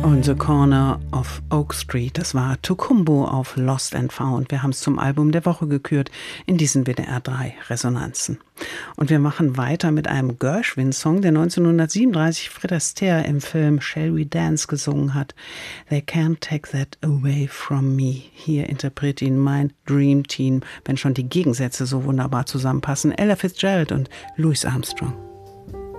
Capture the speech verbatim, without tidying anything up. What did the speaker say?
On the Corner of Oak Street, das war Tukumbo auf Lost and Found. Wir haben es zum Album der Woche gekürt in diesen W D R drei Resonanzen. Und wir machen weiter mit einem Gershwin-Song, der neunzehnhundertsiebenunddreißig Fred Astaire im Film Shall We Dance gesungen hat. They can't take that away from me. Hier interpretiert ihn mein Dream Team, wenn schon die Gegensätze so wunderbar zusammenpassen. Ella Fitzgerald und Louis Armstrong.